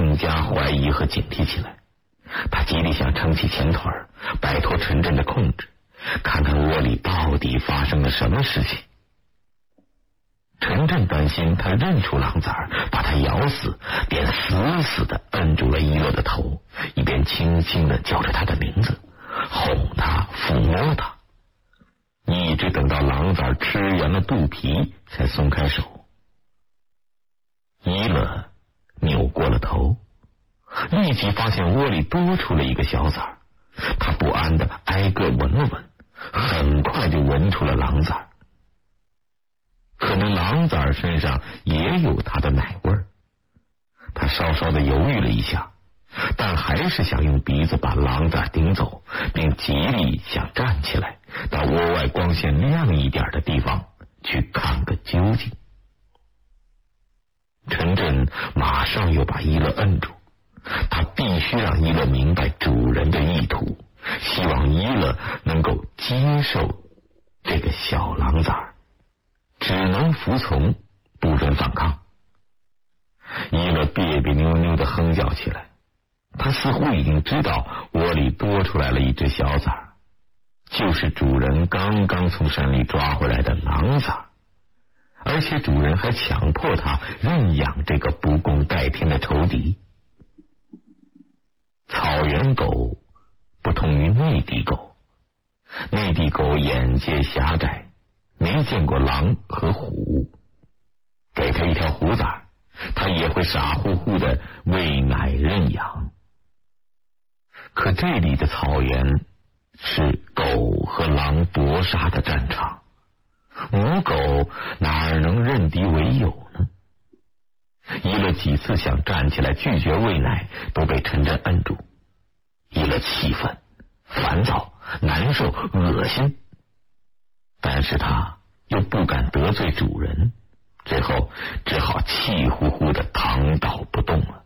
更加怀疑和警惕起来。他极力想撑起前腿，摆脱陈震的控制，看看窝里到底发生了什么事情。陈震担心他认出狼崽把他咬死，便死死地摁住了一乐的头，一边轻轻地叫着他的名字，哄他，抚摸他，一直等到狼崽吃圆了肚皮才松开手。一乐扭过了头，立即发现窝里多出了一个小崽，他不安地挨个闻了闻，很快就闻出了狼崽。可能狼崽身上也有他的奶味儿，他稍稍的犹豫了一下，但还是想用鼻子把狼崽顶走，并极力想站起来，到窝外光线亮一点的地方去看个究竟。陈震马上又把一乐摁住，他必须让一乐明白主人的意图，希望一乐能够接受这个小狼崽，只能服从，不准反抗。一乐别别扭扭的哼叫起来，他似乎已经知道窝里多出来了一只小崽，就是主人刚刚从山里抓回来的狼崽，而且主人还强迫他认养这个不共戴天的仇敌。草原狗不同于内地狗，内地狗眼界狭窄，没见过狼和虎，给他一条虎崽，他也会傻乎乎的喂奶认养。可这里的草原是狗和狼搏杀的战场，母狗哪能认敌为友呢？一乐几次想站起来拒绝喂奶，都被陈震摁住。一乐气愤、烦躁、难受、恶心，但是他又不敢得罪主人，最后只好气呼呼的躺倒不动了。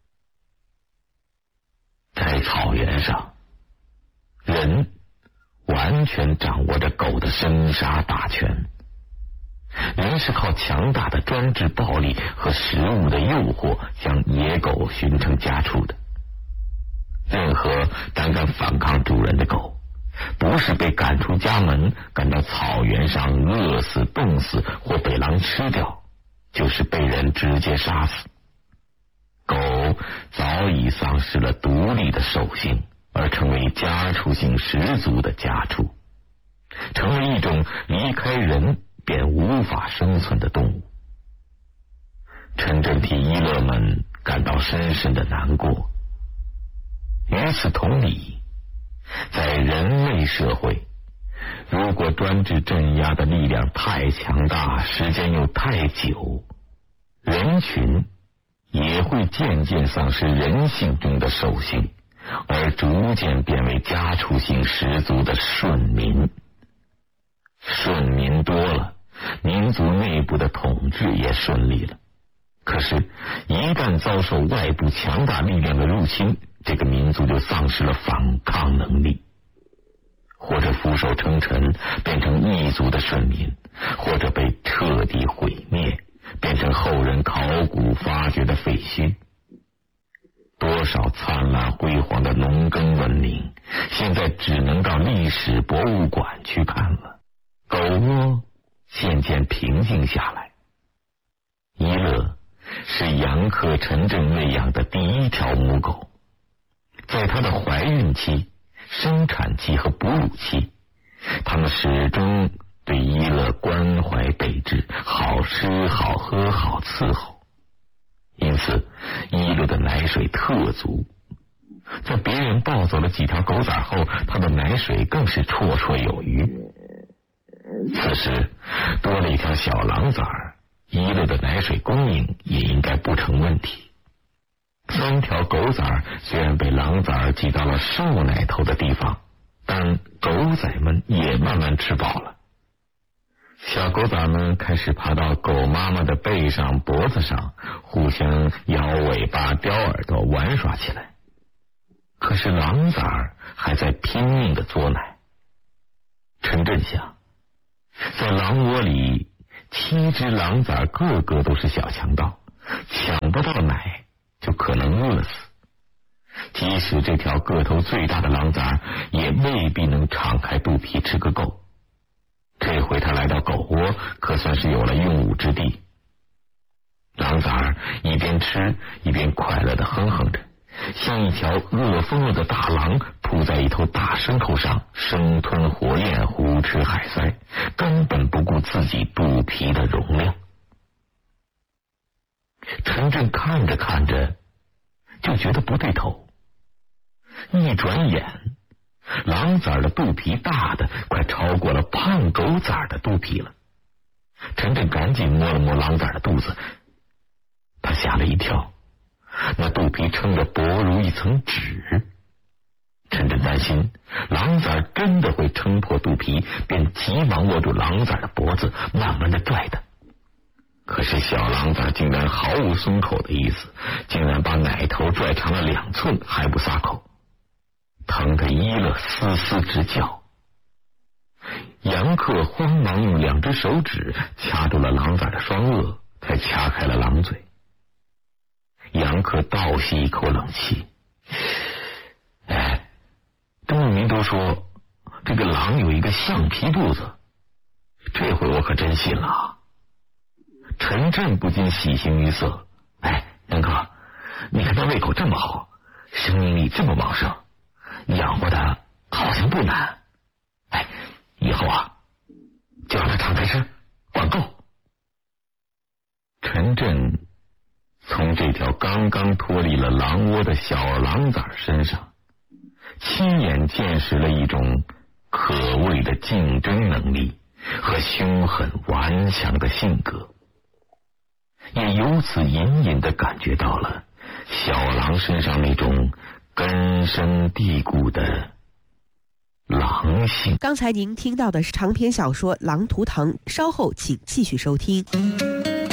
在草原上，人完全掌握着狗的生杀大权，人是靠强大的专制暴力和食物的诱惑将野狗驯成家畜的。任何胆敢反抗主人的狗，不是被赶出家门赶到草原上饿死、冻死或被狼吃掉，就是被人直接杀死。狗早已丧失了独立的兽性，而成为家畜性十足的家畜，成为一种离开人便无法生存的动物。陈震替一乐们感到深深的难过。与此同理，在人类社会，如果专制镇压的力量太强大，时间又太久，人群也会渐渐丧失人性中的兽性，而逐渐变为家畜性十足的顺民。顺民多了，民族内部的统治也顺利了。可是，一旦遭受外部强大力量的入侵，这个民族就丧失了反抗能力，或者俯首称臣，变成异族的顺民，或者被彻底毁灭，变成后人考古发掘的废墟。多少灿烂辉煌的农耕文明，现在只能到历史博物馆去看了。狗窝渐渐平静下来。一乐是杨克陈震喂养的第一条母狗，在她的怀孕期、生产期和哺乳期，他们始终对一乐关怀备至，好吃好喝好伺候，因此一乐的奶水特足。在别人抱走了几条狗崽后，他的奶水更是绰绰有余。此时多了一条小狼崽，一乐的奶水供应也应该不成问题。3条狗崽虽然被狼崽挤到了瘦奶头的地方，但狗崽们也慢慢吃饱了。小狗崽们开始爬到狗妈妈的背上、脖子上，互相摇尾巴、叼耳朵玩耍起来。可是狼崽还在拼命的嘬奶。陈震想，在狼窝里，7只狼崽个个都是小强盗，抢不到奶就可能饿死。即使这条个头最大的狼崽也未必能敞开肚皮吃个够。这回他来到狗窝，可算是有了用武之地。狼崽一边吃一边快乐地哼哼着，像一条饿疯了的大狼扑在一头大牲口上，生吞活咽，胡吃海塞，根本不顾自己肚皮的容量。陈震看着看着就觉得不对头，一转眼狼崽的肚皮大的快超过了胖狗崽的肚皮了。陈震赶紧摸了摸狼崽的肚子，他吓了一跳，那肚皮撑得薄如一层纸。陈震担心狼崽真的会撑破肚皮，便急忙握住狼崽的脖子，慢慢的拽它。可是小狼崽竟然毫无松口的意思，竟然把奶头拽长了2寸，还不撒口，疼得伊勒嘶嘶直叫。杨克慌忙用2只手指掐住了狼崽的双颚，才掐开了狼嘴。杨克倒吸一口冷气，这牧民都说这个狼有一个橡皮肚子，这回我可真信了啊！陈震不禁喜形于色，杨克，你看他胃口这么好，生命力这么旺盛，养活他好像不难。以后啊，就让他敞开吃，管够。陈震从这条刚刚脱离了狼窝的小狼崽身上，亲眼见识了一种可畏的竞争能力和凶狠顽强的性格，也由此隐隐地感觉到了小狼身上那种根深蒂固的狼性。 刚才您听到的是长篇小说《狼图腾》，稍后请继续收听。